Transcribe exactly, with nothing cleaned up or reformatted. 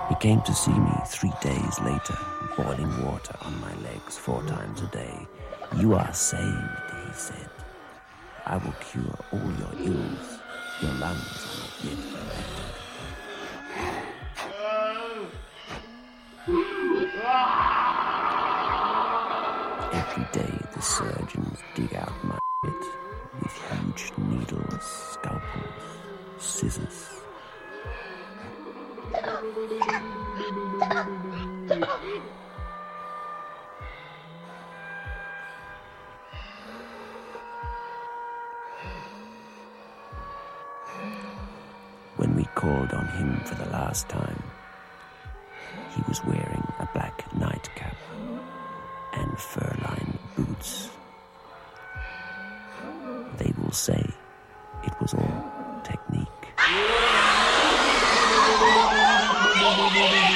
He came to see me three days later, boiling water on my legs four times a day. "You are saved," he said. "I will cure all your ills. Your lungs are not yet infected." Every day the surgeons dig out my shit with huge needles, scalpels, scissors. When we called on him for the last time, he was wearing a black nightcap and fur-lined boots. They will say it was all technique.